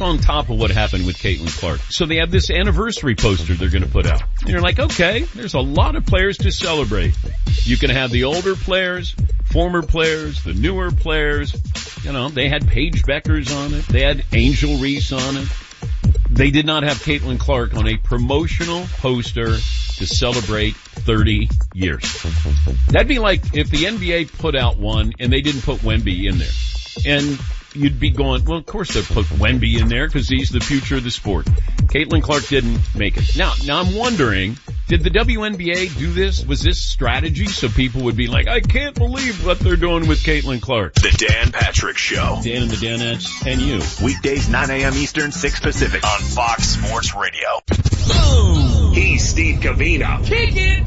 on top of what happened with Caitlin Clark. So they have this anniversary poster they're going to put out. And you're like, okay, there's a lot of players to celebrate. You can have the older players, former players, the newer players. You know, they had Paige Beckers on it. They had Angel Reese on it. They did not have Caitlin Clark on a promotional poster to celebrate 30 years. That'd be like if the NBA put out one and they didn't put Wemby in there. And you'd be going, well, of course they'll put Wemby in there because he's the future of the sport. Caitlin Clark didn't make it. Now I'm wondering, did the WNBA do this? Was this strategy so people would be like, I can't believe what they're doing with Caitlin Clark? The Dan Patrick Show. Dan and the Danettes and you. Weekdays 9 a.m. Eastern, 6 Pacific on Fox Sports Radio. Boom! He's Steve Covino. Kick it!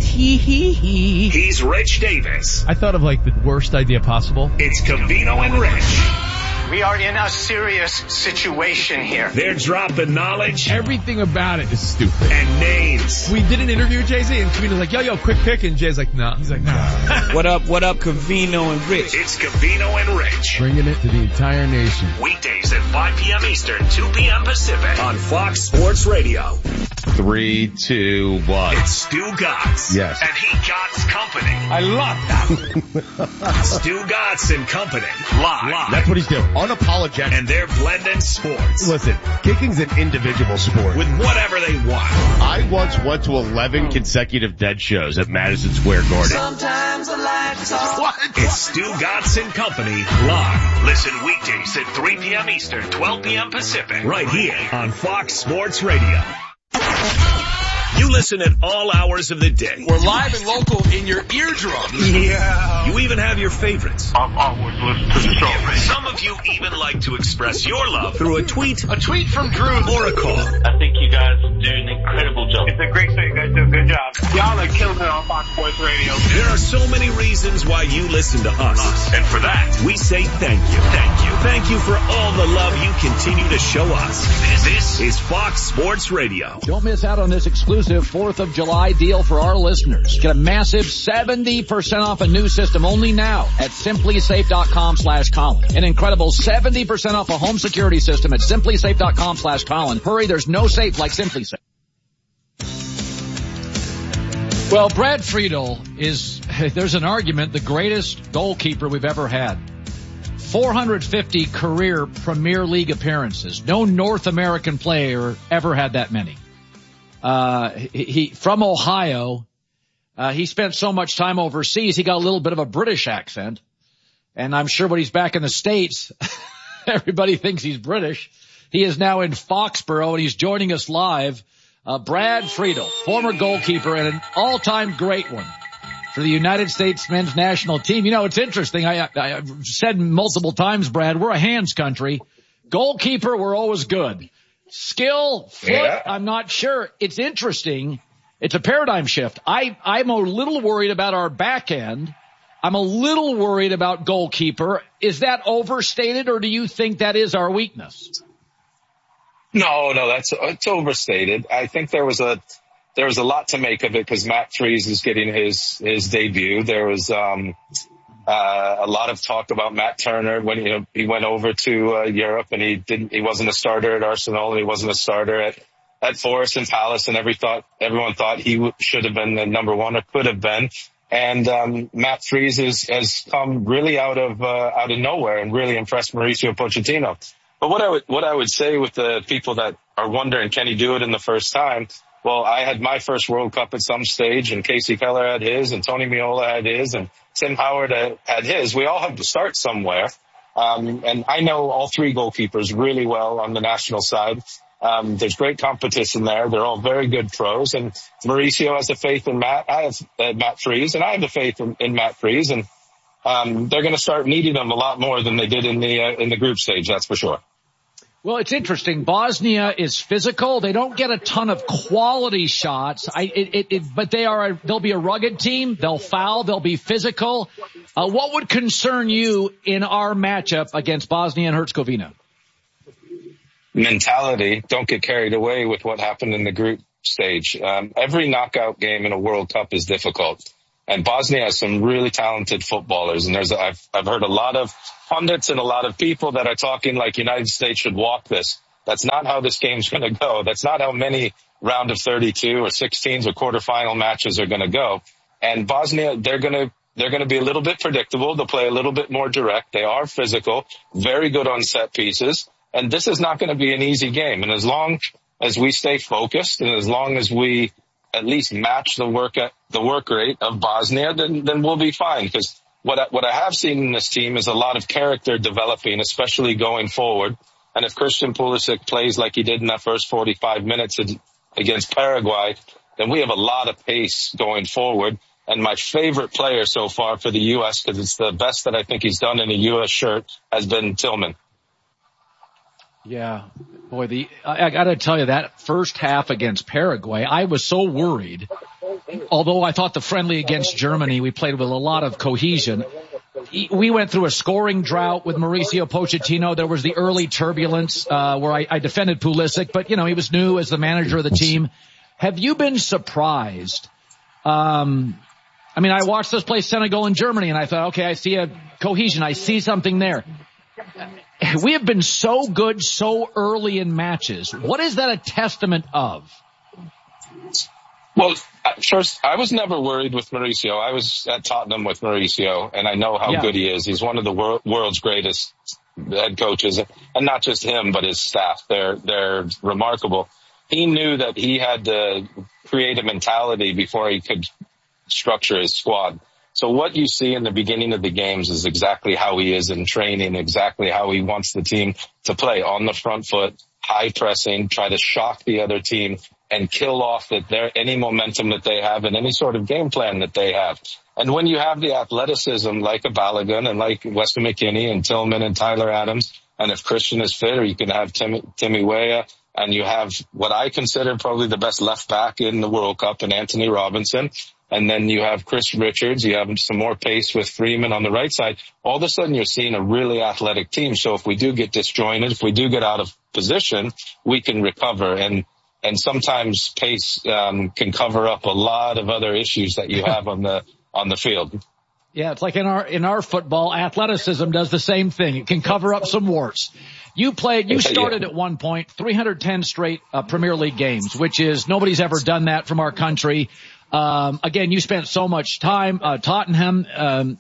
He's Rich Davis. I thought of like the worst idea possible. It's Covino and Rich. We are in a serious situation here. They're dropping knowledge. Everything about it is stupid. And names. We did an interview with Jay-Z and Covino's like, yo, quick pick. And Jay's like, nah. He's like, nah. What up, Covino and Rich? It's Covino and Rich. Bringing it to the entire nation. Weekdays at 5 p.m. Eastern, 2 p.m. Pacific on Fox Sports Radio. 3, 2, 1. It's Stu Gatz. Yes. And he Gatz Company. I love that. Stu Gatz and Company. Live. That's what he's doing. Unapologetic. And they're blending sports. Listen, kicking's an individual sport. With whatever they want. I once went to 11 consecutive Dead shows at Madison Square Garden. Sometimes I like to talk. What? It's Stu Gatz and Company live. Listen weekdays at 3 p.m. Eastern, 12 p.m. Pacific. Right here on Fox Sports Radio. You listen at all hours of the day. We're live and local in your eardrums. Yeah. You even have your favorites. I've always listened to the show. Some of you even like to express your love through a tweet. A tweet from Drew. Or a call. I think you guys do an incredible job. It's a great show. You guys do a good job. Y'all are killing it on Fox Sports Radio. There are so many reasons why you listen to us. And for that, we say thank you. Thank you. Thank you for all the love you continue to show us. This is Fox Sports Radio. Don't miss out on this exclusive 4th of July deal for our listeners. Get a massive 70% off a new system only now at simplysafe.com/Colin. An incredible 70% off a home security system at simplysafe.com/Colin. Hurry, there's no safe like SimpliSafe. Well, Brad Friedel is, there's an argument, the greatest goalkeeper we've ever had. 450 career Premier League appearances. No North American player ever had that many. He from Ohio. He spent so much time overseas, he got a little bit of a British accent. And I'm sure when he's back in the States, everybody thinks he's British. He is now in Foxborough and he's joining us live. Brad Friedel, former goalkeeper and an all-time great one for the United States men's national team. You know, it's interesting. I've said multiple times, Brad, we're a hands country. Goalkeeper, we're always good. Skill, foot, I'm not sure. It's interesting. It's a paradigm shift. I'm a little worried about our back end. I'm a little worried about goalkeeper. Is that overstated, or do you think that is our weakness? No, it's overstated. I think there was a lot to make of it because Matt Freese is getting his debut. There was a lot of talk about Matt Turner when he went over to Europe and he wasn't a starter at Arsenal and he wasn't a starter at Forest and Palace, and everyone thought he should have been the number one or could have been. And Matt Freese has come really out of nowhere and really impressed Mauricio Pochettino. But what I would say with the people that are wondering, can he do it in the first time? Well, I had my first World Cup at some stage, and Casey Keller had his, and Tony Meola had his, and Tim Howard had his. We all have to start somewhere. And I know all three goalkeepers really well on the national side. There's great competition there. They're all very good pros, and Mauricio has the faith in Matt. I have Matt Freese, and I have the faith in Matt Freese, and they're going to start needing them a lot more than they did in the group stage. That's for sure. Well, it's interesting. Bosnia is physical. They don't get a ton of quality shots. But they'll be a rugged team. They'll foul. They'll be physical. What would concern you in our matchup against Bosnia and Herzegovina? Mentality. Don't get carried away with what happened in the group stage. Every knockout game in a World Cup is difficult. And Bosnia has some really talented footballers. And I've heard a lot of pundits and a lot of people that are talking like United States should walk this. That's not how this game's going to go. That's not how many round of 32 or 16s or quarterfinal matches are going to go. And Bosnia, they're going to be a little bit predictable. They'll play a little bit more direct. They are physical, very good on set pieces. And this is not going to be an easy game. And as long as we stay focused and as long as we at least match the work rate of Bosnia, then we'll be fine. Because what I have seen in this team is a lot of character developing, especially going forward. And if Christian Pulisic plays like he did in that first 45 minutes against Paraguay, then we have a lot of pace going forward. And my favorite player so far for the U.S., because it's the best that I think he's done in a U.S. shirt, has been Tillman. Yeah, boy, I got to tell you, that first half against Paraguay, I was so worried. Although I thought the friendly against Germany, we played with a lot of cohesion. We went through a scoring drought with Mauricio Pochettino. There was the early turbulence where I defended Pulisic, but, he was new as the manager of the team. Have you been surprised? I watched us play Senegal and Germany, and I thought, okay, I see a cohesion. I see something there. We have been so good so early in matches. What is that a testament of? Well, first, I was never worried with Mauricio. I was at Tottenham with Mauricio, and I know how good he is. He's one of the world's greatest head coaches, and not just him, but his staff. They're remarkable. He knew that he had to create a mentality before he could structure his squad. So what you see in the beginning of the games is exactly how he is in training, exactly how he wants the team to play on the front foot, high pressing, try to shock the other team and kill off any momentum that they have and any sort of game plan that they have. And when you have the athleticism like a Balogun and like Weston McKennie and Tillman and Tyler Adams, and if Christian is fit, or you can have Timmy Weah, and you have what I consider probably the best left back in the World Cup in Anthony Robinson, and then you have Chris Richards, you have some more pace with Freeman on the right side, all of a sudden you're seeing a really athletic team. So if we do get disjointed, if we do get out of position, we can recover. And sometimes pace can cover up a lot of other issues that you have on the field. Yeah, it's like in our football, athleticism does the same thing. It can cover up some warts. You started at one point 310 straight Premier League games, which is nobody's ever done that from our country. Again, you spent so much time, Tottenham.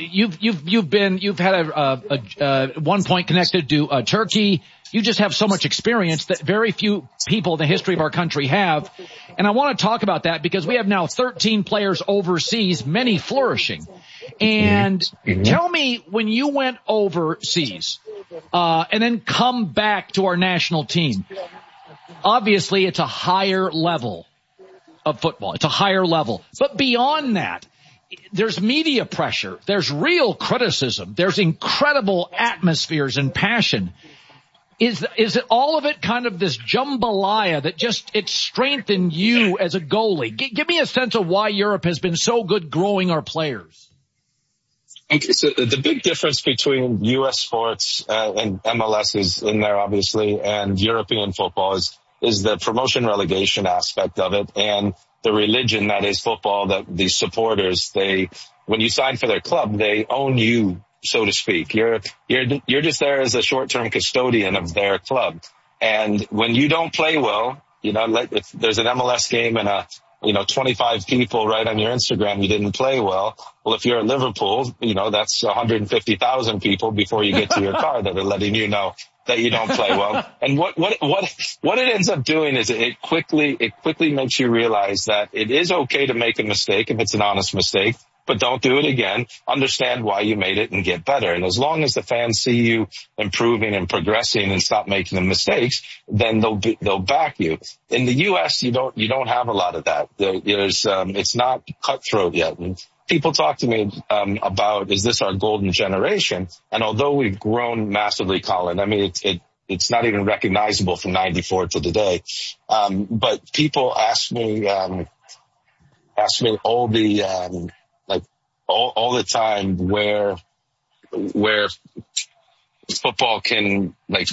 You've had a 1 point connected to Turkey. You just have so much experience that very few people in the history of our country have. And I want to talk about that because we have now 13 players overseas, many flourishing. And tell me, when you went overseas, and then come back to our national team, obviously it's a higher level of football. It's a higher level. But beyond that, there's media pressure. There's real criticism. There's incredible atmospheres and passion. Is it all of it kind of this jambalaya that it strengthened you as a goalie? Give me a sense of why Europe has been so good growing our players. Okay, so the big difference between U.S. sports and MLS is in there, obviously, and European football is the promotion relegation aspect of it and the religion that is football, that the supporters, when you sign for their club, they own you, so to speak. You're just there as a short-term custodian of their club. And when you don't play well, like if there's an MLS game and 25 people write on your Instagram you didn't play well. Well, if you're at Liverpool, that's 150,000 people before you get to your car that are letting you know that you don't play well. And what it ends up doing is it quickly makes you realize that it is okay to make a mistake if it's an honest mistake, but don't do it again. Understand why you made it and get better. And as long as the fans see you improving and progressing and stop making the mistakes, then they'll back you. In the U.S., you don't have a lot of that. It's not cutthroat yet. And people talk to me about, is this our golden generation? And although we've grown massively, Colin, I mean, it's not even recognizable from 94 to today. But people ask me all the time where football can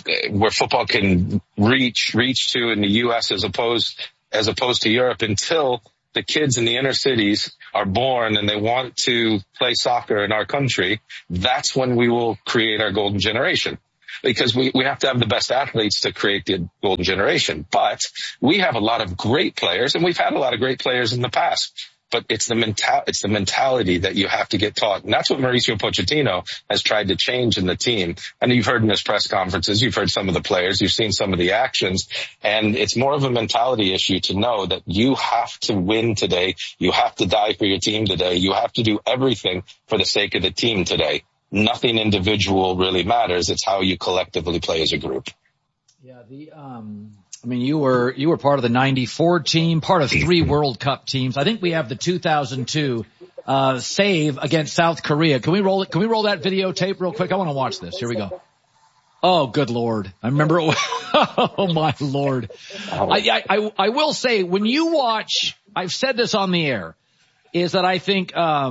reach to in the U.S. as opposed to Europe, until the kids in the inner cities are born and they want to play soccer in our country. That's when we will create our golden generation. because we have to have the best athletes to create the golden generation. But we have a lot of great players, and we've had a lot of great players in the past. But it's the mentality that you have to get taught. And that's what Mauricio Pochettino has tried to change in the team. And you've heard in his press conferences, you've heard some of the players, you've seen some of the actions. And it's more of a mentality issue to know that you have to win today. You have to die for your team today. You have to do everything for the sake of the team today. Nothing individual really matters. It's how you collectively play as a group. Yeah, you were part of the 94 team, part of 3 World Cup teams. I think we have the 2002 save against South Korea. Can we roll it? Can we roll that videotape real quick? I want to watch this. Here we go. Oh, good Lord. I remember it. Oh my Lord. I will say, when you watch, I've said this on the air, is that I think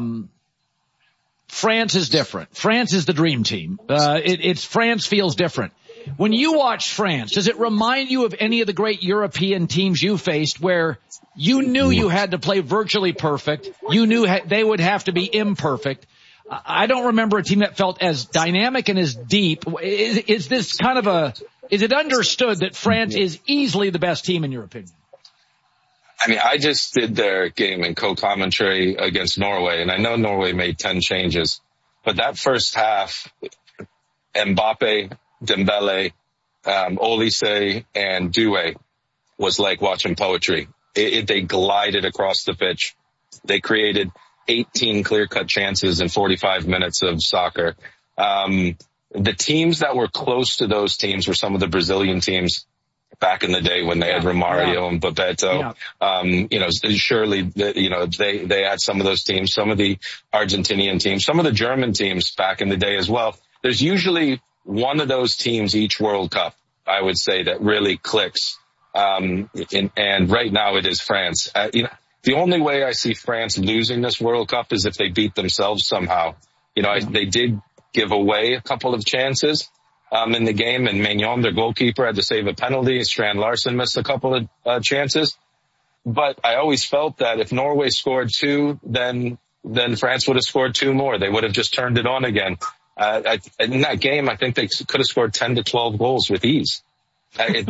France is different. France is the dream team. France feels different. When you watch France, does it remind you of any of the great European teams you faced where you knew you had to play virtually perfect? You knew they would have to be imperfect. I don't remember a team that felt as dynamic and as deep. Is this kind of is it understood that France is easily the best team in your opinion? I mean, I just did their game in co-commentary against Norway, and I know Norway made 10 changes, but that first half, Mbappe, Dembele, Olise, and Doué was like watching poetry. They glided across the pitch. They created 18 clear-cut chances in 45 minutes of soccer. The teams that were close to those teams were some of the Brazilian teams back in the day when they had Romario and Bebeto. Surely, they had some of those teams, some of the Argentinian teams, some of the German teams back in the day as well. There's usually one of those teams each World Cup, I would say, that really clicks. And right now it is France. The only way I see France losing this World Cup is if they beat themselves somehow. They did give away a couple of chances in the game, and Maignan, their goalkeeper, had to save a penalty. Strand Larsen missed a couple of chances. But I always felt that if Norway scored 2, then France would have scored 2 more. They would have just turned it on again. In that game, I think they could have scored 10 to 12 goals with ease. It's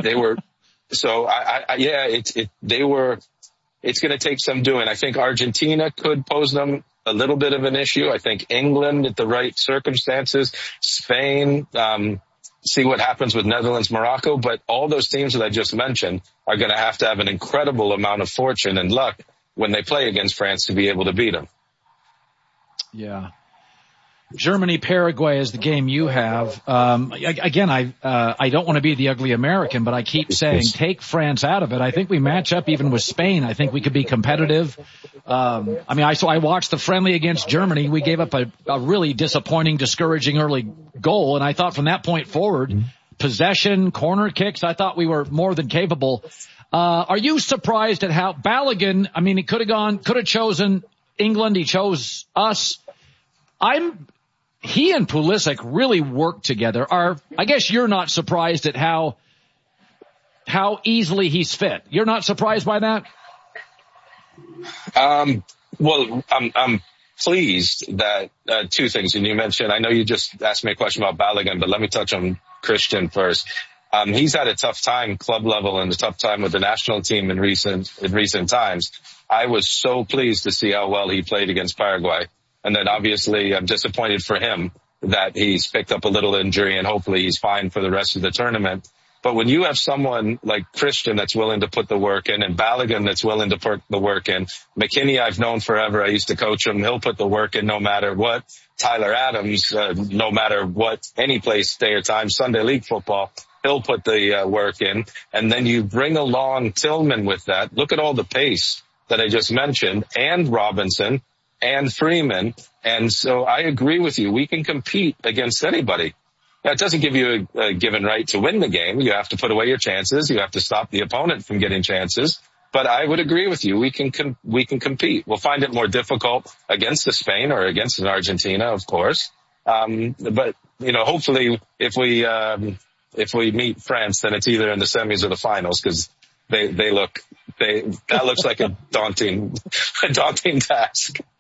going to take some doing. I think Argentina could pose them a little bit of an issue. I think England at the right circumstances, Spain, see what happens with Netherlands, Morocco. But all those teams that I just mentioned are going to have an incredible amount of fortune and luck when they play against France to be able to beat them. Yeah. Germany, Paraguay is the game you have. Again, I don't want to be the ugly American, but I keep saying take France out of it. I think we match up even with Spain. I think we could be competitive. I watched the friendly against Germany. We gave up a really disappointing, discouraging early goal. And I thought from that point forward, possession, corner kicks, I thought we were more than capable. Are you surprised at how Balogun, he could have chosen England. He chose us. He and Pulisic really work together. I guess you're not surprised at how easily he's fit. You're not surprised by that? Well, I'm pleased that, 2 things. And you mentioned, I know you just asked me a question about Balogun, but let me touch on Christian first. He's had a tough time club level and a tough time with the national team in recent times. I was so pleased to see how well he played against Paraguay. And then obviously I'm disappointed for him that he's picked up a little injury and hopefully he's fine for the rest of the tournament. But when you have someone like Christian that's willing to put the work in and Balogun that's willing to put the work in, McKinney I've known forever. I used to coach him. He'll put the work in no matter what. Tyler Adams, no matter what, any place, day or time, Sunday league football, he'll put the work in. And then you bring along Tillman with that. Look at all the pace that I just mentioned, and Robinson and Freeman. And so I agree with you. We can compete against anybody. Now, it doesn't give you a given right to win the game. You have to put away your chances. You have to stop the opponent from getting chances. But I would agree with you. We can compete. We'll find it more difficult against a Spain or against an Argentina, of course. But hopefully if we meet France, then it's either in the semis or the finals, because that looks like a daunting task.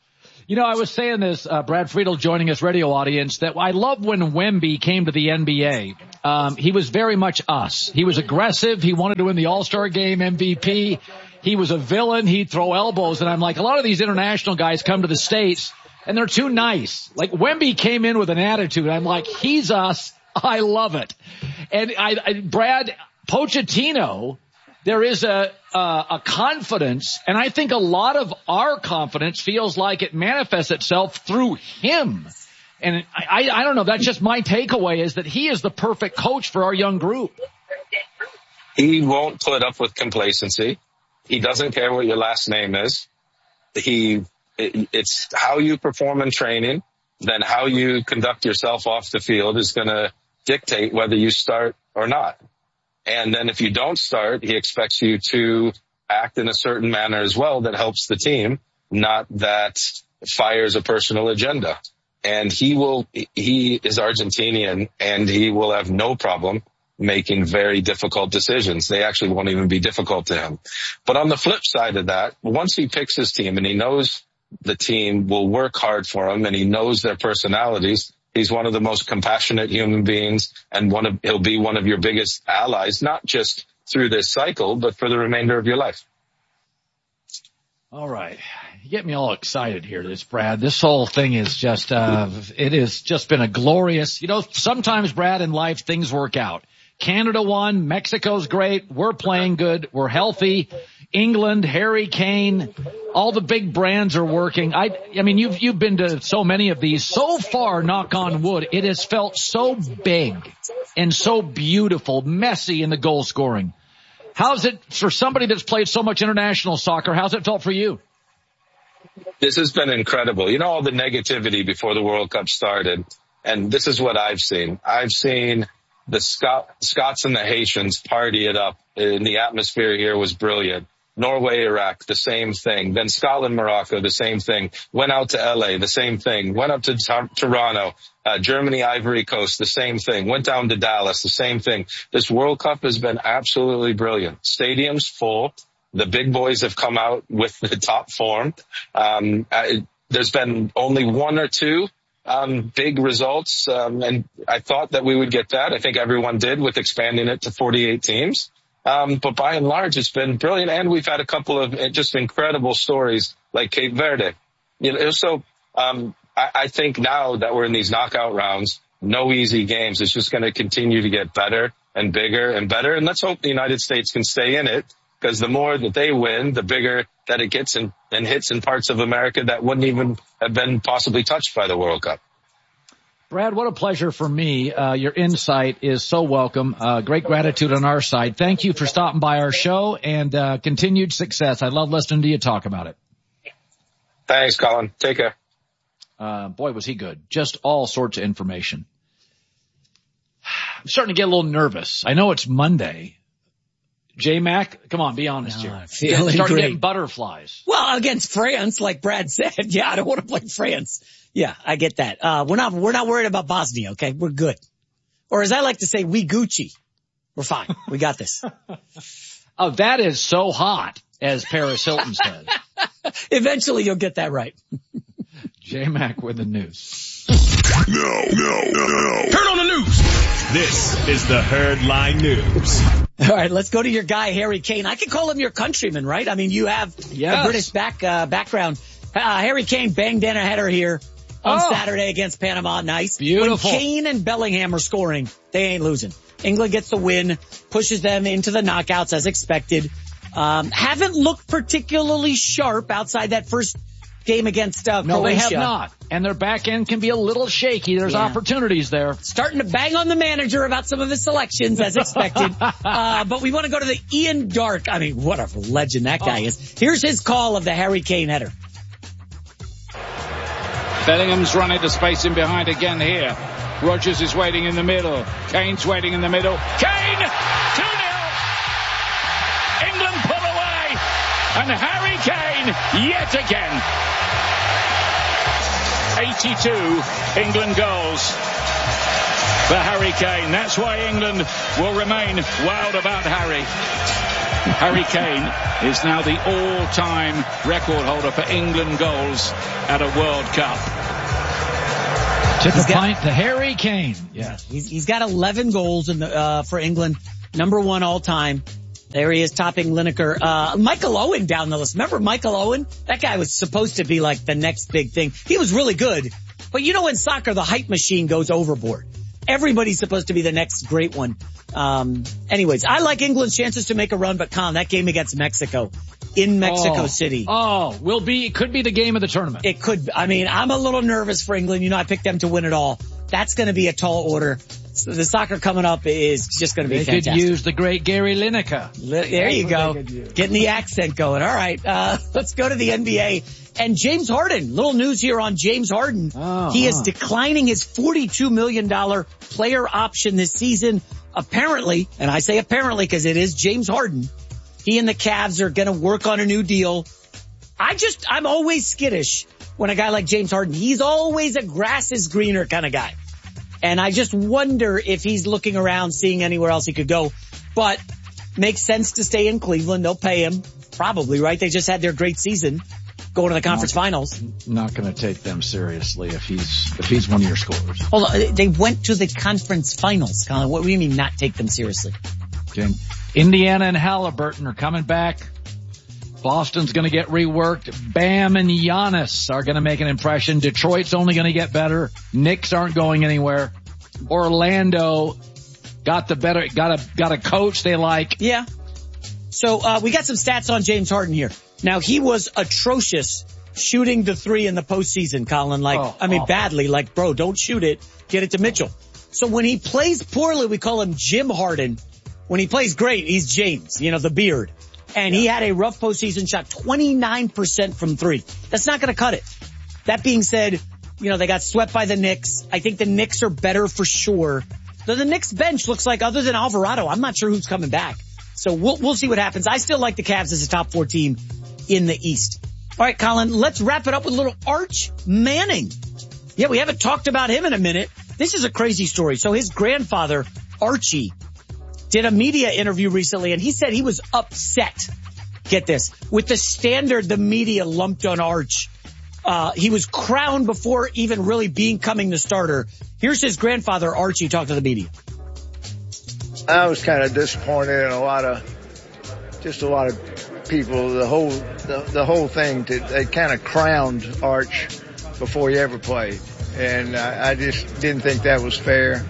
You know, I was saying this, Brad Friedel joining us radio audience, that I love when Wemby came to the NBA. He was very much us. He was aggressive. He wanted to win the All-Star game MVP. He was a villain. He'd throw elbows. And I'm like, a lot of these international guys come to the States and they're too nice. Like Wemby came in with an attitude. I'm like, he's us. I love it. And Brad, Pochettino, there is a confidence, and I think a lot of our confidence feels like it manifests itself through him. And I don't know, that's just my takeaway, is that he is the perfect coach for our young group. He won't put up with complacency. He doesn't care what your last name is. It's how you perform in training, then how you conduct yourself off the field is going to dictate whether you start or not. And then if you don't start, he expects you to act in a certain manner as well that helps the team, not that fires a personal agenda. And he is Argentinian, and he will have no problem making very difficult decisions. They actually won't even be difficult to him. But on the flip side of that, once he picks his team and he knows the team will work hard for him and he knows their personalities, he's one of the most compassionate human beings, and he'll be one of your biggest allies, not just through this cycle, but for the remainder of your life. All right. You get me all excited here, Brad. This whole thing is just, it has just been a glorious, sometimes, Brad, in life, things work out. Canada won. Mexico's great. We're playing good. We're healthy. England, Harry Kane, all the big brands are working. I mean, you've been to so many of these. So far, knock on wood, it has felt so big and so beautiful, messy in the goal scoring. How's it for somebody that's played so much international soccer? How's it felt for you? This has been incredible. All the negativity before the World Cup started, and this is what I've seen. I've seen the Scots and the Haitians party it up, and the atmosphere here was brilliant. Norway, Iraq, the same thing. Then Scotland, Morocco, the same thing. Went out to LA, the same thing. Went up to Toronto, Germany, Ivory Coast, the same thing. Went down to Dallas, the same thing. This World Cup has been absolutely brilliant. Stadiums full. The big boys have come out with the top form. There's been only one or two big results, and I thought that we would get that. I think everyone did with expanding it to 48 teams. But by and large, it's been brilliant, and we've had a couple of just incredible stories like Cape Verde. I think now that we're in these knockout rounds, no easy games. It's just going to continue to get better and bigger and better, and let's hope the United States can stay in it, because the more that they win, the bigger that it gets and hits in parts of America that wouldn't even have been possibly touched by the World Cup. Brad, what a pleasure for me. Your insight is so welcome. Great gratitude on our side. Thank you for stopping by our show, and continued success. I love listening to you talk about it. Thanks, Colin. Take care. Boy, was he good. Just all sorts of information. I'm starting to get a little nervous. I know it's Monday. J-Mac, come on, be honest here. Feeling Starting great. getting butterflies. Well, against France, like Brad said, yeah, I don't want to play France. Yeah, I get that. We're not worried about Bosnia, okay? We're good. Or as I like to say, we Gucci. We're fine. We got this. Oh, that is so hot, as Paris Hilton said. Eventually you'll get that right. J-Mac with the news. No. Turn on the news. This is the Herdline News. All right, let's go to your guy, Harry Kane. I can call him your countryman, right? I mean, you have a British background. Harry Kane banged in a header here on Saturday against Panama. Nice. Beautiful. When Kane and Bellingham are scoring, they ain't losing. England gets the win, pushes them into the knockouts as expected. Haven't looked particularly sharp outside that first game against Croatia. No, they have not. And their back end can be a little shaky. There's opportunities there. Starting to bang on the manager about some of his selections as expected. But we want to go to the Ian Darke. I mean, what a legend that guy is. Here's his call of the Harry Kane header. Bellingham's run into space in behind again here. Rodgers is waiting in the middle. Kane's waiting in the middle. Kane! 2-0! England pull away! And Harry Kane, yet again. 82 England goals for Harry Kane. That's why England will remain wild about Harry. Harry Kane is now the all-time record holder for England goals at a World Cup. Tip of pint to Harry Kane. Yeah, he's got 11 goals in the for England, number 1 all time. There he is, topping Lineker. Michael Owen down the list. Remember Michael Owen? That guy was supposed to be like the next big thing. He was really good, but you know in soccer the hype machine goes overboard. Everybody's supposed to be the next great one. Anyways, I like England's chances to make a run, but Colin, that game against Mexico in Mexico City. It could be the game of the tournament. It could. I mean, I'm a little nervous for England. You know, I picked them to win it all. That's going to be a tall order. So the soccer coming up is just going to be fantastic. They could use the great Gary Lineker. There you go. Getting the accent going. All right. Let's go to the NBA. And James Harden, little news here on James Harden. He is declining his $42 million player option this season. Apparently, and I say apparently because it is James Harden, he and the Cavs are going to work on a new deal. I'm always skittish when a guy like James Harden, he's always a grass is greener kind of guy. And I just wonder if he's looking around, seeing anywhere else he could go. But makes sense to stay in Cleveland. They'll pay him. Probably, right? They just had their great season going to the conference finals. Not going to take them seriously if he's one of your scorers. Hold on. They went to the conference finals, Colin. What do you mean not take them seriously? Okay. Indiana and Halliburton are coming back. Boston's going to get reworked. Bam and Giannis are going to make an impression. Detroit's only going to get better. Knicks aren't going anywhere. Orlando got a coach they like. Yeah. So, we got some stats on James Harden here. Now, he was atrocious shooting the three in the postseason, Colin. Badly. Like, bro, don't shoot it. Get it to Mitchell. So when he plays poorly, we call him Jim Harden. When he plays great, he's James, the beard. And he had a rough postseason, shot 29% from three. That's not going to cut it. That being said, they got swept by the Knicks. I think the Knicks are better for sure. Though the Knicks bench looks like, other than Alvarado, I'm not sure who's coming back. So we'll see what happens. I still like the Cavs as a top 4 team in the East. All right, Colin, let's wrap it up with a little Arch Manning. Yeah, we haven't talked about him in a minute. This is a crazy story. So his grandfather, Archie, did a media interview recently, and he said he was upset, get this, with the standard the media lumped on Arch. He was crowned before even really becoming the starter. Here's his grandfather, Archie, talk to the media. I was kind of disappointed in a lot of people. The whole thing, they kind of crowned Arch before he ever played. And I just didn't think that was fair.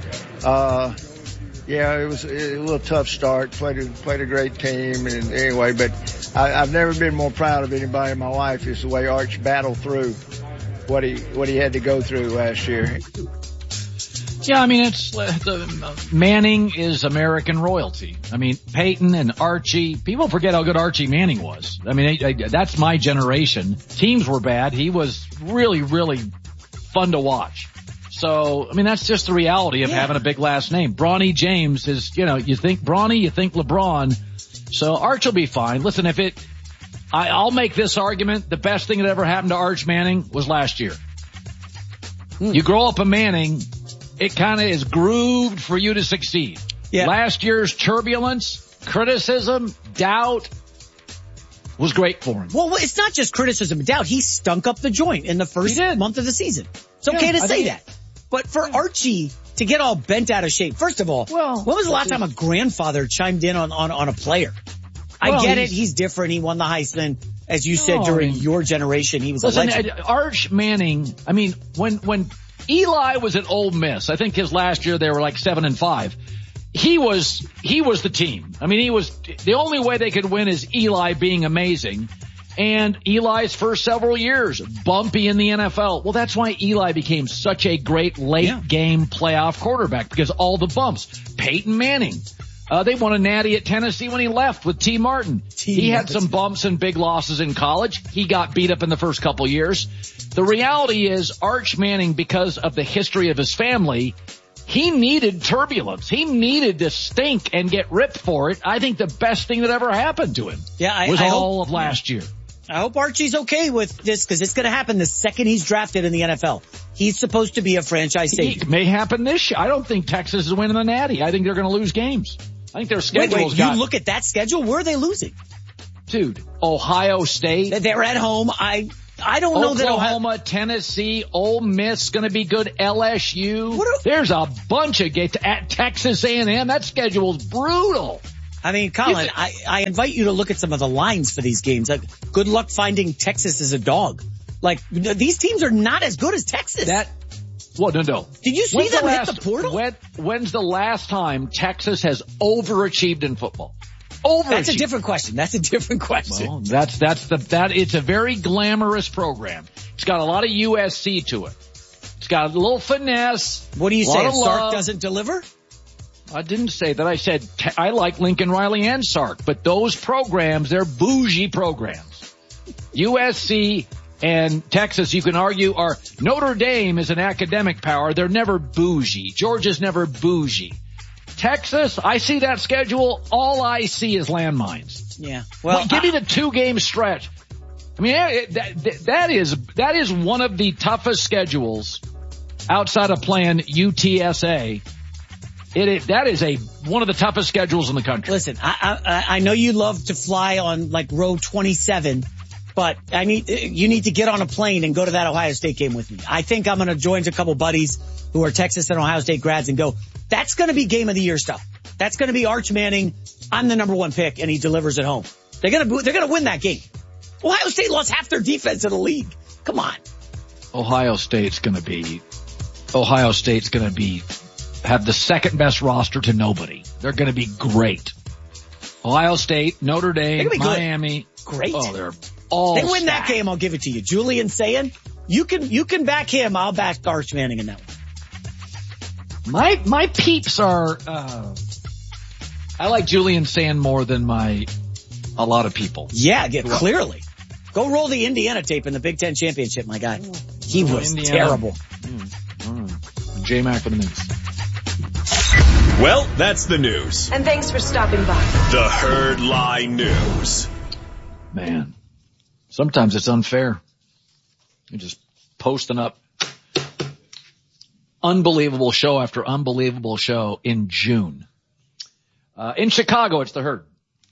It was a little tough start. Played a great team, and anyway. But I've never been more proud of anybody in my life is the way Arch battled through what he had to go through last year. Yeah, I mean, Manning is American royalty. I mean, Peyton and Archie, people forget how good Archie Manning was. I mean, that's my generation. Teams were bad. He was really, really fun to watch. So, I mean, that's just the reality of having a big last name. Bronny James is, you think Bronny, you think LeBron. So Arch will be fine. Listen, I'll make this argument. The best thing that ever happened to Arch Manning was last year. You grow up a Manning, it kind of is grooved for you to succeed. Yeah. Last year's turbulence, criticism, doubt was great for him. Well, it's not just criticism and doubt. He stunk up the joint in the first month of the season. It's okay to say that. But for Archie to get all bent out of shape, first of all, when was the last time a grandfather chimed in on a player? I get it. He's different. He won the Heisman. As you said, during your generation, he was a legend. Arch Manning, I mean, when Eli was at Ole Miss, I think his last year they were like 7-5. He was the team. I mean, the only way they could win is Eli being amazing. And Eli's first several years, bumpy in the NFL. Well, that's why Eli became such a great late game playoff quarterback, because all the bumps. Peyton Manning. They won a natty at Tennessee when he left with T. Martin. He had some bumps and big losses in college. He got beat up in the first couple years. The reality is Arch Manning, because of the history of his family, he needed turbulence. He needed to stink and get ripped for it. I think the best thing that ever happened to him was all of last year. I hope Archie's okay with this, because it's going to happen the second he's drafted in the NFL. He's supposed to be a franchise safety. It may happen this year. I don't think Texas is winning the natty. I think they're going to lose games. I think their schedule's you look at that schedule, where are they losing? Dude, Ohio State. They're at home. I don't know that Oklahoma, Tennessee, Ole Miss going to be good. LSU. There's a bunch of games at Texas A&M. That schedule's brutal. I mean, Colin, I invite you to look at some of the lines for these games. Like, good luck finding Texas as a dog. Like, these teams are not as good as Texas. No. Did you see them hit the portal? When's the last time Texas has overachieved in football? That's a different question. Well, it's a very glamorous program. It's got a lot of USC to it. It's got a little finesse. What do you say? Sark doesn't deliver? I didn't say that. I said I like Lincoln Riley and Sark, but those programs, they're bougie programs. USC and Texas, you can argue, are Notre Dame is an academic power. They're never bougie. Georgia's never bougie. Texas, I see that schedule. All I see is landmines. Yeah. Well, give me the 2-game stretch. I mean, that is one of the toughest schedules outside of playing UTSA. That is one of the toughest schedules in the country. Listen, I know you love to fly on like row 27, but you need to get on a plane and go to that Ohio State game with me. I think I'm going to join a couple buddies who are Texas and Ohio State grads and go, that's going to be game of the year stuff. That's going to be Arch Manning. I'm the number 1 pick and he delivers at home. They're going to win that game. Ohio State lost half their defense in the league. Come on. Ohio State's going to have the second best roster to nobody. They're going to be great. Ohio State, Notre Dame, Miami. Great. Oh, they're all They win stacked. that game, I'll give it to you. Julian saying, you can back him. I'll back Arch Manning in that one. My peeps are, I like Julian Sand more than a lot of people. Yeah, clearly. Go roll the Indiana tape in the Big Ten Championship, my guy. He was terrible. J-Mac for the news. Well, that's the news. And thanks for stopping by. The Herd Lie News. Man, sometimes it's unfair. You're just posting up unbelievable show after unbelievable show in June. In Chicago, it's the Herd.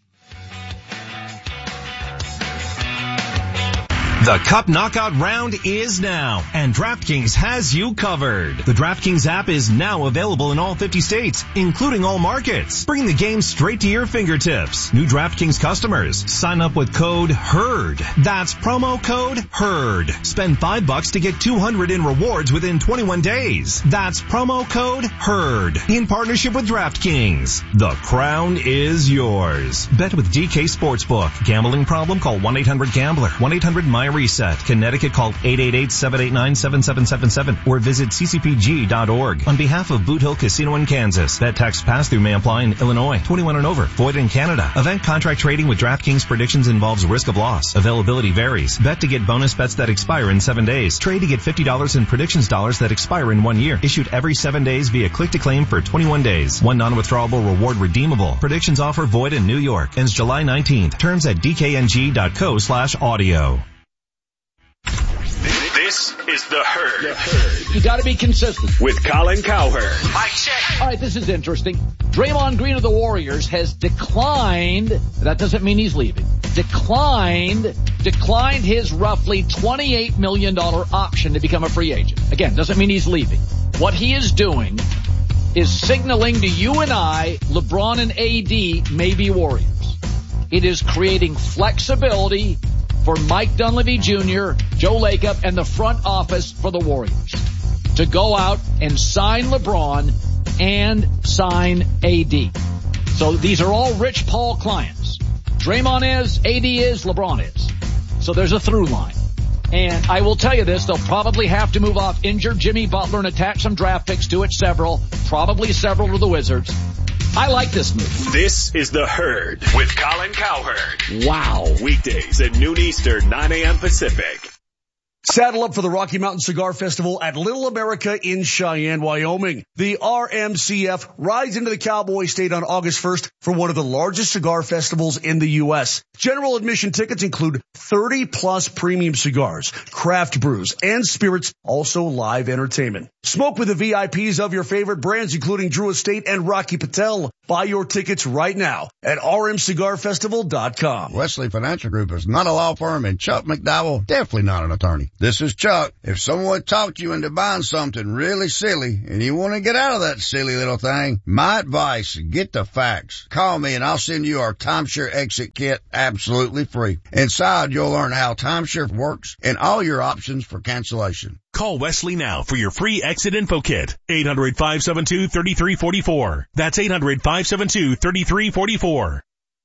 The Cup Knockout round is now, and DraftKings has you covered. The DraftKings app is now available in all 50 states, including all markets. Bring the game straight to your fingertips. New DraftKings customers, sign up with code HERD. That's promo code HERD. Spend $5 to get $200 in rewards within 21 days. That's promo code HERD. In partnership with DraftKings. The crown is yours. Bet with DK Sportsbook. Gambling problem? Call 1-800-GAMBLER. 1-800-MY Reset. Connecticut, call 888-789-7777 or visit ccpg.org. On behalf of Boot Hill Casino in Kansas, bet tax pass-through may apply in Illinois. 21 and over. Void in Canada. Event contract trading with DraftKings predictions involves risk of loss. Availability varies. Bet to get bonus bets that expire in 7 days. Trade to get $50 in predictions dollars that expire in 1 year. Issued every 7 days via click to claim for 21 days. One non-withdrawable reward redeemable. Predictions offer void in New York. Ends July 19th. Terms at dkng.co/audio. This is The Herd. You got to be consistent. With Colin Cowherd. Mic check. All right, this is interesting. Draymond Green of the Warriors has declined, that doesn't mean he's leaving, declined his roughly $28 million option to become a free agent. Again, doesn't mean he's leaving. What he is doing is signaling to you and I, LeBron and AD may be Warriors. It is creating flexibility for Mike Dunleavy Jr., Joe Lacob, and the front office for the Warriors to go out and sign LeBron and sign AD. So these are all Rich Paul clients. Draymond is, AD is, LeBron is. So there's a through line. And I will tell you this, they'll probably have to move off injured Jimmy Butler and attach some draft picks to it, probably several to the Wizards. I like this move. This is The Herd with Colin Cowherd. Wow. Weekdays at noon Eastern, 9 a.m. Pacific. Saddle up for the Rocky Mountain Cigar Festival at Little America in Cheyenne, Wyoming. The RMCF rides into the Cowboy State on August 1st for one of the largest cigar festivals in the U.S. General admission tickets include 30-plus premium cigars, craft brews, and spirits, also live entertainment. Smoke with the VIPs of your favorite brands, including Drew Estate and Rocky Patel. Buy your tickets right now at rmcigarfestival.com. Wesley Financial Group is not a law firm, and Chuck McDowell definitely not an attorney. This is Chuck. If someone talked you into buying something really silly and you want to get out of that silly little thing, my advice, get the facts. Call me and I'll send you our timeshare exit kit absolutely free. Inside, you'll learn how timeshare works and all your options for cancellation. Call Wesley now for your free exit info kit. 800-572-3344. That's 800-572-3344.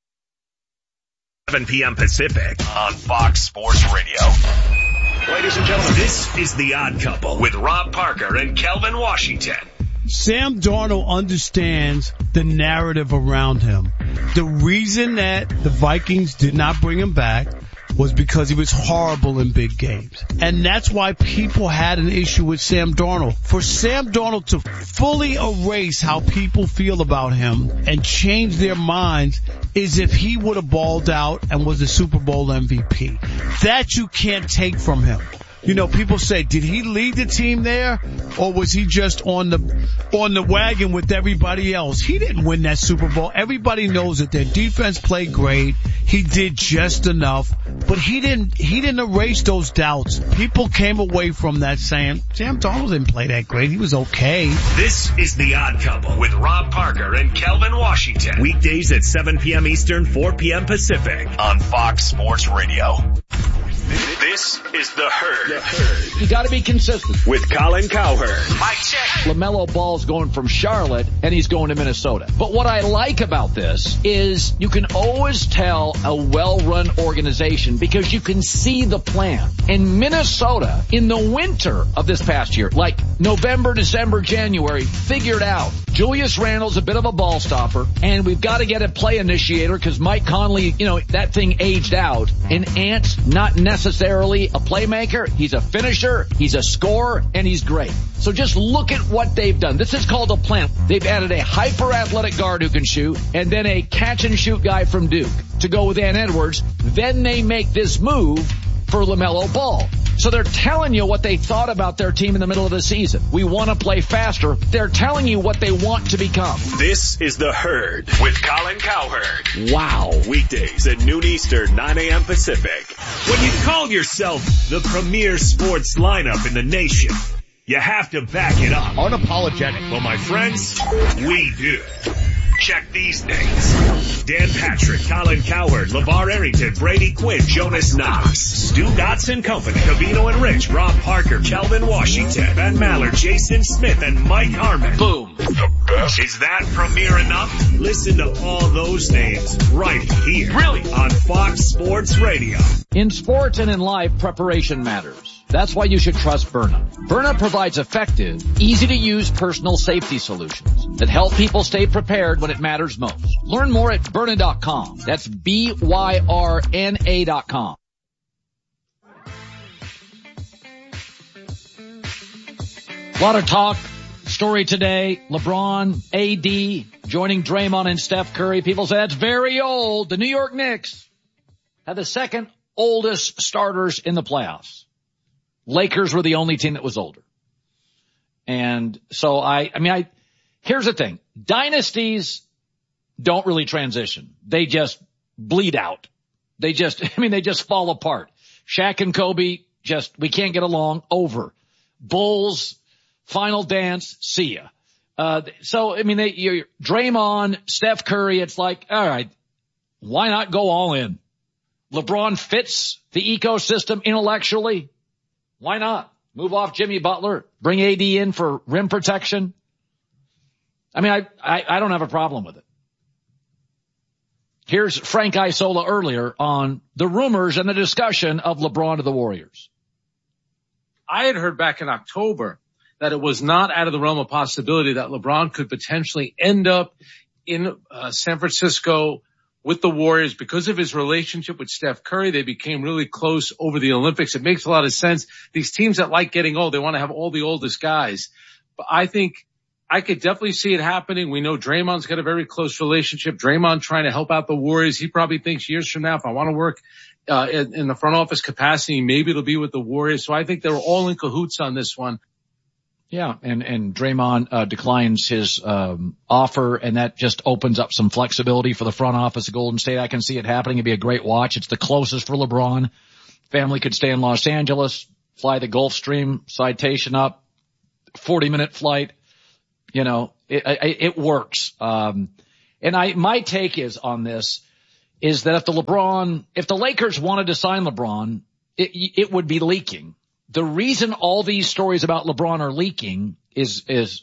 7 p.m. Pacific on Fox Sports Radio. Ladies and gentlemen, this is The Odd Couple with Rob Parker and Kelvin Washington. Sam Darnold understands the narrative around him. The reason that the Vikings did not bring him back was because he was horrible in big games. And that's why people had an issue with Sam Darnold. For Sam Darnold to fully erase how people feel about him and change their minds is if he would have balled out and was the Super Bowl MVP. That you can't take from him. You know, people say, did he lead the team there, or was he just on the wagon with everybody else? He didn't win that Super Bowl. Everybody knows that their defense played great. He did just enough, but he didn't erase those doubts. People came away from that saying, Sam Darnold didn't play that great. He was okay. This is The Odd Couple with Rob Parker and Kelvin Washington. Weekdays at 7 p.m. Eastern, 4 p.m. Pacific on Fox Sports Radio. This is The Herd. You got to be consistent. With Colin Cowherd. Mike check. LaMelo Ball's going from Charlotte, and he's going to Minnesota. But what I like about this is you can always tell a well-run organization because you can see the plan. In Minnesota, in the winter of this past year, like November, December, January, figured out Julius Randle's a bit of a ball stopper, and we've got to get a play initiator because Mike Conley, that thing aged out. And Ant's not necessarily a playmaker. He's a finisher, he's a scorer, and he's great. So just look at what they've done. This is called a plan. They've added a hyper-athletic guard who can shoot, and then a catch-and-shoot guy from Duke to go with Ant Edwards. Then they make this move for LaMelo Ball. So they're telling you what they thought about their team in the middle of the season. We want to play faster. They're telling you what they want to become. This is The Herd with Colin Cowherd. Wow. Weekdays at noon Eastern, 9 a.m. Pacific. When you call yourself the premier sports lineup in the nation, you have to back it up. Unapologetic. Well, my friends, we do. Check these names. Dan Patrick, Colin Cowherd, LeVar Arrington, Brady Quinn, Jonas Knox, Stu Dotson Company, Cavino and Rich, Rob Parker, Kelvin Washington, Ben Maller, Jason Smith, and Mike Harmon. Boom. The best. Is that premier enough? Listen to all those names right here. Really? On Fox Sports Radio. In sports and in life, preparation matters. That's why you should trust Byrna. Byrna provides effective, easy-to-use personal safety solutions that help people stay prepared when it matters most. Learn more at Byrna.com. That's BYRNA.com. A lot of talk, story today, LeBron, AD, joining Draymond and Steph Curry. People say that's very old. The New York Knicks have the second oldest starters in the playoffs. Lakers were the only team that was older. And so here's the thing. Dynasties don't really transition. They just bleed out. They just fall apart. Shaq and Kobe, we can't get along, over. Bulls, final dance, see ya. Draymond, Steph Curry, it's like, all right, why not go all in? LeBron fits the ecosystem intellectually. Why not? Move off Jimmy Butler, bring AD in for rim protection. I don't have a problem with it. Here's Frank Isola earlier on the rumors and the discussion of LeBron to the Warriors. I had heard back in October that it was not out of the realm of possibility that LeBron could potentially end up in San Francisco with the Warriors because of his relationship with Steph Curry. They became really close over the Olympics. It makes a lot of sense. These teams that like getting old, they want to have all the oldest guys. But I think I could definitely see it happening. We know Draymond's got a very close relationship. Draymond trying to help out the Warriors. He probably thinks years from now, if I want to work in the front office capacity, maybe it'll be with the Warriors. So I think they were all in cahoots on this one. Yeah, and Draymond declines his offer, and that just opens up some flexibility for the front office of Golden State. I can see it happening. It'd be a great watch. It's the closest for LeBron. Family could stay in Los Angeles, fly the Gulfstream Citation up, 40-minute flight. You know, it works. And my take is on this is that if the Lakers wanted to sign LeBron, it would be leaking. The reason all these stories about LeBron are leaking is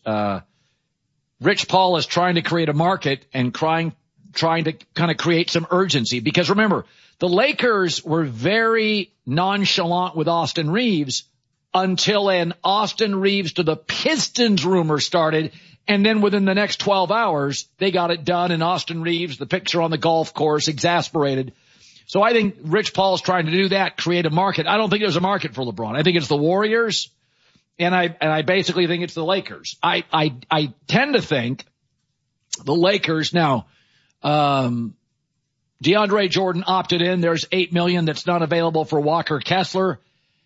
Rich Paul is trying to create a market and trying to kind of create some urgency. Because remember, the Lakers were very nonchalant with Austin Reeves until an Austin Reeves to the Pistons rumor started. And then within the next 12 hours, they got it done. And Austin Reeves, the picture on the golf course, exasperated. So I think Rich Paul's trying to do that, create a market. I don't think there's a market for LeBron. I think it's the Warriors, and I basically think it's the Lakers. I tend to think the Lakers now. DeAndre Jordan opted in. There's $8 million that's not available for Walker Kessler.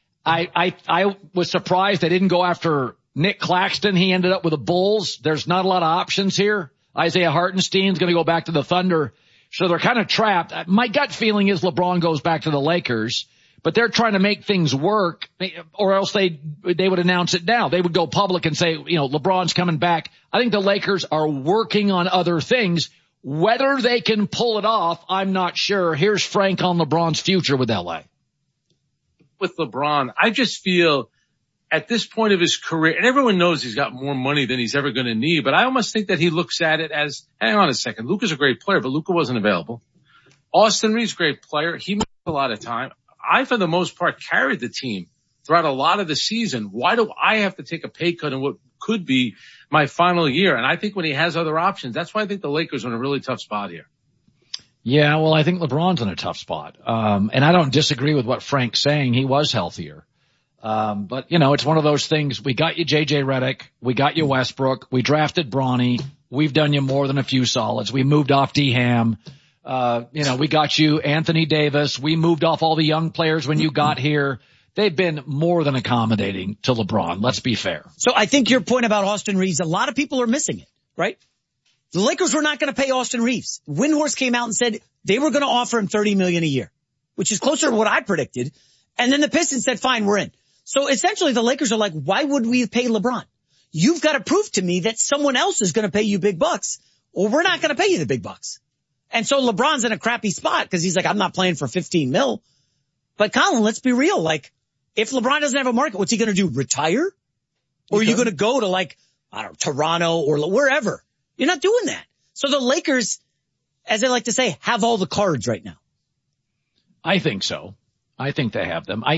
I was surprised they didn't go after Nick Claxton. He ended up with the Bulls. There's not a lot of options here. Isaiah Hartenstein's going to go back to the Thunder. So they're kind of trapped. My gut feeling is LeBron goes back to the Lakers, but they're trying to make things work, or else they would announce it now. They would go public and say, you know, LeBron's coming back. I think the Lakers are working on other things. Whether they can pull it off, I'm not sure. Here's Frank on LeBron's future with LA. With LeBron, I just feel at this point of his career, and everyone knows he's got more money than he's ever going to need, but I almost think that he looks at it as, hang on a second, Luka's a great player, but Luka wasn't available. Austin Reeves, great player. He missed a lot of time. I, for the most part, carried the team throughout a lot of the season. Why do I have to take a pay cut in what could be my final year? And I think when he has other options, that's why I think the Lakers are in a really tough spot here. Yeah, well, I think LeBron's in a tough spot. And I don't disagree with what Frank's saying. He was healthier. But you know, it's one of those things. We got you JJ Redick. We got you Westbrook. We drafted Bronny. We've done you more than a few solids. We moved off D-Ham. You know, we got you Anthony Davis. We moved off all the young players when you got here. They've been more than accommodating to LeBron. Let's be fair. So I think your point about Austin Reeves, a lot of people are missing it, right? The Lakers were not going to pay Austin Reeves. Windhorst came out and said they were going to offer him $30 million a year, which is closer to what I predicted. And then the Pistons said, fine, we're in. So essentially the Lakers are like, why would we pay LeBron? You've got to prove to me that someone else is going to pay you big bucks, or we're not going to pay you the big bucks. And so LeBron's in a crappy spot because he's like, I'm not playing for 15 mil. But Colin, let's be real. Like, if LeBron doesn't have a market, what's he going to do? Retire? Or are you going to go to like, I don't know, Toronto or wherever? You're not doing that. So the Lakers, as they like to say, have all the cards right now. I think so. I think they have them.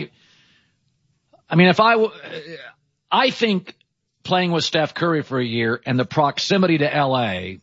I mean, I think playing with Steph Curry for a year and the proximity to LA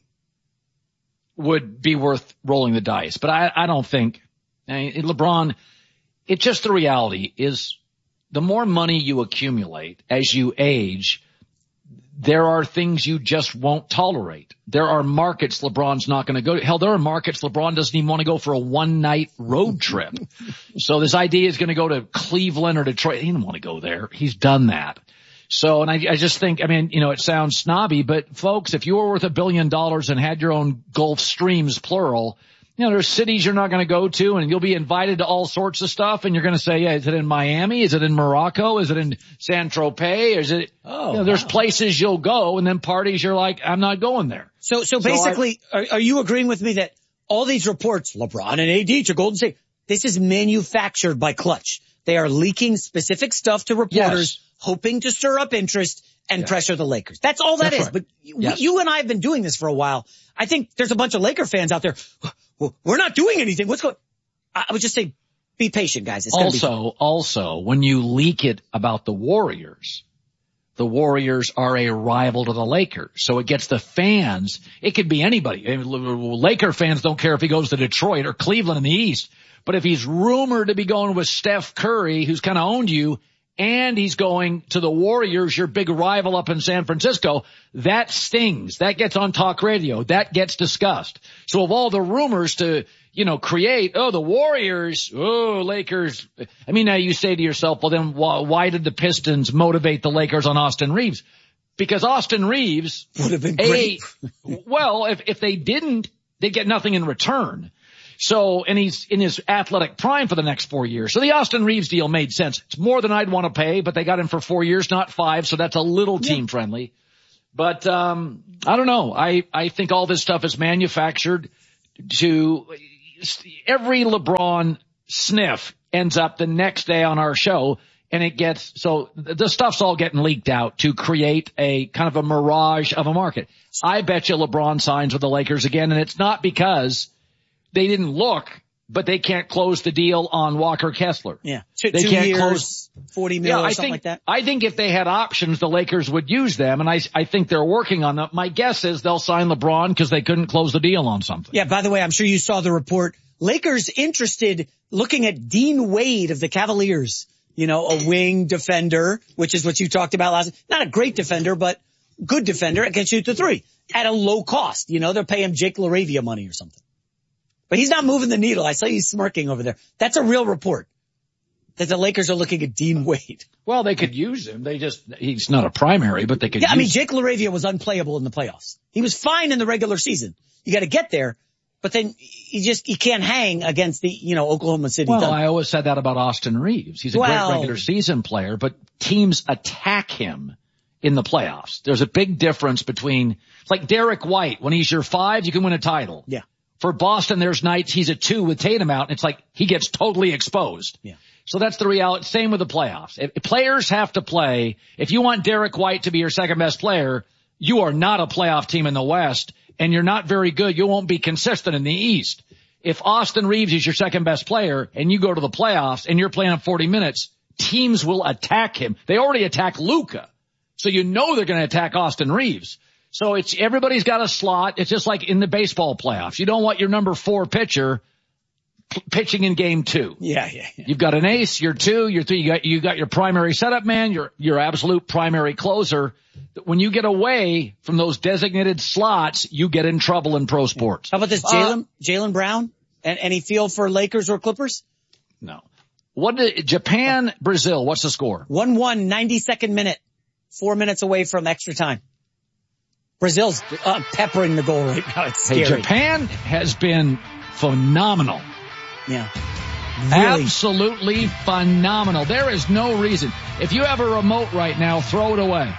would be worth rolling the dice. But I don't think, LeBron, it's just the reality is the more money you accumulate as you age, there are things you just won't tolerate. There are markets LeBron's not going to go to. Hell, there are markets LeBron doesn't even want to go for a one-night road trip. So this idea is going to go to Cleveland or Detroit. He didn't want to go there. He's done that. So, and I just think, I mean, you know, it sounds snobby, but folks, if you were worth $1 billion and had your own Gulf Streams, plural, you know, there's cities you're not going to go to, and you'll be invited to all sorts of stuff, and you're going to say, yeah, is it in Miami? Is it in Morocco? Is it in San Tropez? Is it, there's places you'll go, and then parties you're like, I'm not going there. So basically, are you agreeing with me that all these reports, LeBron and AD to Golden State, this is manufactured by Clutch? They are leaking specific stuff to reporters, hoping to stir up interest and pressure the Lakers. That's all that is. Right. But you and I have been doing this for a while. I think there's a bunch of Laker fans out there. We're not doing anything. What's going? I would just say, be patient, guys. It's also, when you leak it about the Warriors are a rival to the Lakers. So it gets the fans. It could be anybody. Laker fans don't care if he goes to Detroit or Cleveland in the East. But if he's rumored to be going with Steph Curry, who's kind of owned you, and he's going to the Warriors, your big rival up in San Francisco, that stings. That gets on talk radio. That gets discussed. So of all the rumors to, you know, create, the Warriors, Lakers. I mean, now you say to yourself, well, then why did the Pistons motivate the Lakers on Austin Reeves? because Austin Reeves would have been great. Well, if they didn't, they'd get nothing in return. So, and he's in his athletic prime for the next 4 years. So the Austin Reeves deal made sense. It's more than I'd want to pay, but they got him for 4 years, not 5. So that's a little team friendly. But, I don't know. I think all this stuff is manufactured to every LeBron sniff ends up the next day on our show. And it gets, so the stuff's all getting leaked out to create a kind of a mirage of a market. I bet you LeBron signs with the Lakers again, and it's not because they didn't look, but they can't close the deal on Walker Kessler. Yeah. They 2 can't years, close 40 mil or something like that. I think if they had options, the Lakers would use them, and I think they're working on that. My guess is they'll sign LeBron because they couldn't close the deal on something. Yeah, by the way, I'm sure you saw the report. Lakers interested looking at Dean Wade of the Cavaliers. You know, a wing defender, which is what you talked about last. Not a great defender, but good defender and can shoot the three at a low cost. You know, they're paying Jake LaRavia money or something. But he's not moving the needle. I saw you smirking over there. That's a real report that the Lakers are looking at Dean Wade. Well, they could use him. He's not a primary, but they could use him. I mean, Jake LaRavia was unplayable in the playoffs. He was fine in the regular season. You got to get there. But then he can't hang against the, Oklahoma City. Well, I always said that about Austin Reeves. He's a great regular season player, but teams attack him in the playoffs. There's a big difference between, like Derek White, when he's your 5, you can win a title. Yeah. For Boston, there's nights he's a 2 with Tatum out, and it's like he gets totally exposed. Yeah. So that's the reality. Same with the playoffs. If players have to play, if you want Derek White to be your second best player, you are not a playoff team in the West. And you're not very good, you won't be consistent in the East. If Austin Reeves is your second best player and you go to the playoffs and you're playing him 40 minutes, teams will attack him. They already attack Luka. So you know they're going to attack Austin Reeves. So everybody's got a slot. It's just like in the baseball playoffs. You don't want your number 4 pitcher pitching in game 2. Yeah. You've got an ace, your 2, your 3, you got your primary setup man, your absolute primary closer. When you get away from those designated slots, you get in trouble in pro sports. How about this, Jaylen Brown? Any feel for Lakers or Clippers? No. Japan, Brazil, what's the score? 1-1, 92nd minute. 4 minutes away from extra time. Brazil's peppering the goal right now. It's scary. Hey, Japan has been phenomenal. Yeah. Really? Absolutely phenomenal. There is no reason. If you have a remote right now, throw it away.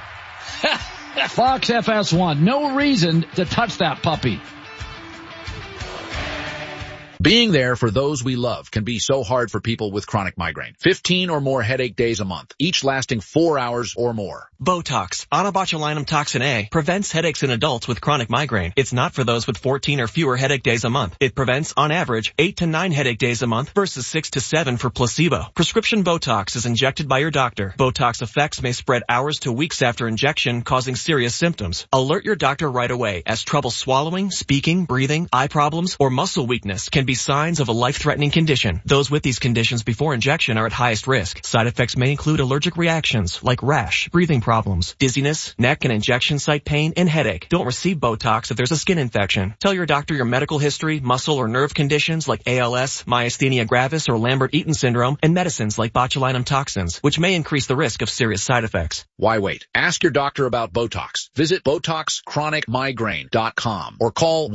Fox FS1. No reason to touch that puppy. Being there for those we love can be so hard for people with chronic migraine. 15 or more headache days a month, each lasting 4 hours or more. Botox, onabotulinum toxin A, prevents headaches in adults with chronic migraine. It's not for those with 14 or fewer headache days a month. It prevents, on average, 8 to 9 headache days a month versus 6 to 7 for placebo. Prescription Botox is injected by your doctor. Botox effects may spread hours to weeks after injection, causing serious symptoms. Alert your doctor right away, as trouble swallowing, speaking, breathing, eye problems, or muscle weakness can be signs of a life-threatening condition. Those with these conditions before injection are at highest risk. Side effects may include allergic reactions like rash, breathing problems, dizziness, neck and injection site pain, and headache. Don't receive Botox if there's a skin infection. Tell your doctor your medical history, muscle or nerve conditions like ALS, myasthenia gravis, or Lambert-Eaton syndrome, and medicines like botulinum toxins, which may increase the risk of serious side effects. Why wait? Ask your doctor about Botox. Visit BotoxChronicMigraine.com or call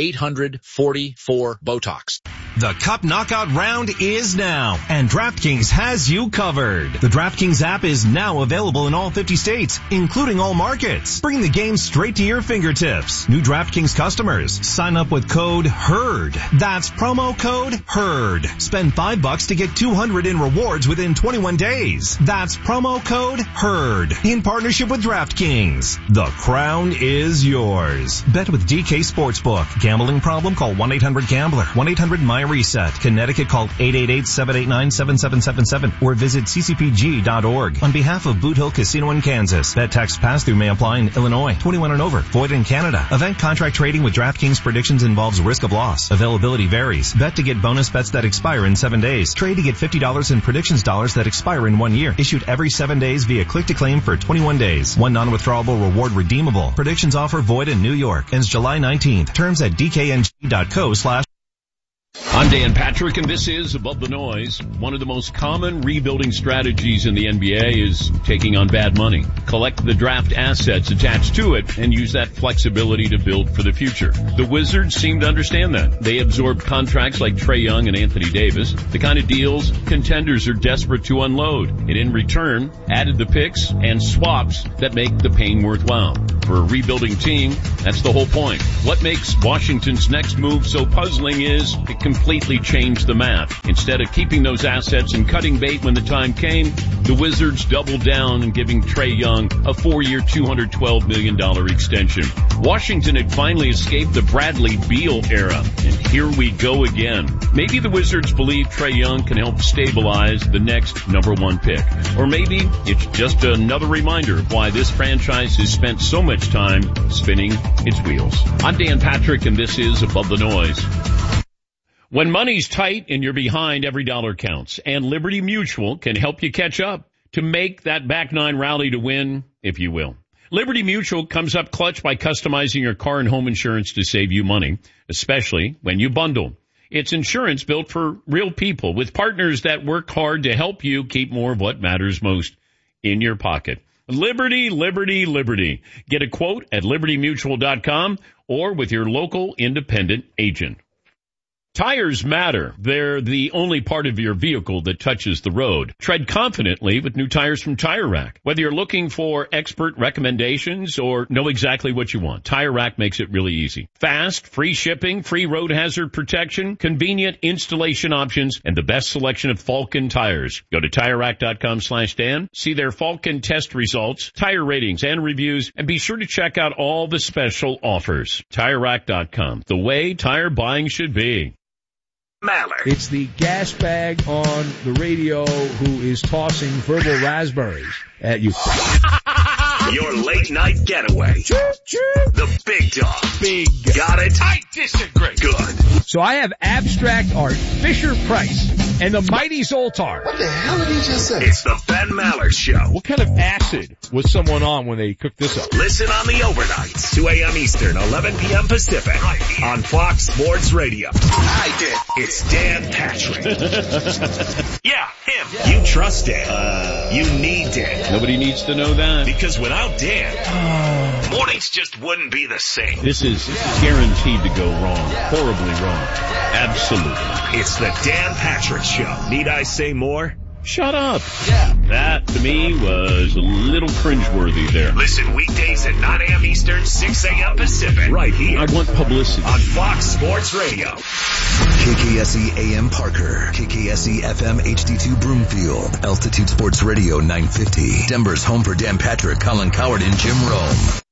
1-800-44-BOTOX. The Cup Knockout Round is now, and DraftKings has you covered. The DraftKings app is now available in all 50 states, including all markets. Bring the game straight to your fingertips. New DraftKings customers, sign up with code HERD. That's promo code HERD. Spend $5 to get $200 in rewards within 21 days. That's promo code HERD. In partnership with DraftKings. The crown is yours. Bet with DK Sportsbook. Gambling problem? Call 1-800-GAMBLER. 1-800-MY-RESET. Connecticut, call 888-789-7777 or visit ccpg.org. On behalf of Boot Hill Casino in Kansas, bet tax pass-through may apply in Illinois. 21 and over. Void in Canada. Event contract trading with DraftKings predictions involves risk of loss. Availability varies. Bet to get bonus bets that expire in 7 days. Trade to get $50 in predictions dollars that expire in 1 year. Issued every 7 days via click-to-claim for 21 days. One non-withdrawable reward redeemable. Predictions offer void in New York. Ends July 19th. Terms at dkng.co/. I'm Dan Patrick, and this is Above the Noise. One of the most common rebuilding strategies in the NBA is taking on bad money. Collect the draft assets attached to it and use that flexibility to build for the future. The Wizards seem to understand that. They absorbed contracts like Trae Young and Anthony Davis, the kind of deals contenders are desperate to unload, and in return added the picks and swaps that make the pain worthwhile. For a rebuilding team, that's the whole point. What makes Washington's next move so puzzling is it completely changed the math. Instead of keeping those assets and cutting bait when the time came, the Wizards doubled down and giving Trae Young a 4-year, $212 million extension. Washington had finally escaped the Bradley Beal era, and here we go again. Maybe the Wizards believe Trae Young can help stabilize the next number 1 pick. Or maybe it's just another reminder of why this franchise has spent so much time spinning its wheels. I'm Dan Patrick, and this is Above the Noise. When money's tight and you're behind, every dollar counts. And Liberty Mutual can help you catch up to make that back nine rally to win, if you will. Liberty Mutual comes up clutch by customizing your car and home insurance to save you money, especially when you bundle. It's insurance built for real people with partners that work hard to help you keep more of what matters most in your pocket. Liberty, Liberty, Liberty. Get a quote at libertymutual.com or with your local independent agent. Tires matter. They're the only part of your vehicle that touches the road. Tread confidently with new tires from Tire Rack. Whether you're looking for expert recommendations or know exactly what you want, Tire Rack makes it really easy. Fast, free shipping, free road hazard protection, convenient installation options, and the best selection of Falken tires. Go to TireRack.com/Dan, see their Falken test results, tire ratings, and reviews, and be sure to check out all the special offers. TireRack.com, the way tire buying should be. Maller. It's the gas bag on the radio who is tossing verbal raspberries at you. Your late night getaway. The big dog. Big. Got it? I disagree. Good. So I have abstract art, Fisher Price, and the mighty Zoltar. What the hell did he just say? It's the Ben Maller Show. What kind of acid was someone on when they cooked this up? Listen on the overnights, 2 a.m. Eastern, 11 p.m. Pacific, right here on Fox Sports Radio. I did. It's Dan Patrick. Yeah, him. Yeah. You trust Dan. You need Dan. Nobody needs to know that. Because without Dan, mornings just wouldn't be the same. This is guaranteed to go wrong. Horribly wrong. Absolutely. It's the Dan Patrick Show. Need I say more? Shut up. Yeah. That, to me, was a little cringeworthy there. Listen weekdays at 9 a.m. Eastern, 6 a.m. Pacific. Right here. I want publicity. On Fox Sports Radio. KKSE AM Parker. KKSE FM HD2 Broomfield. Altitude Sports Radio 950. Denver's home for Dan Patrick, Colin Coward, and Jim Rome.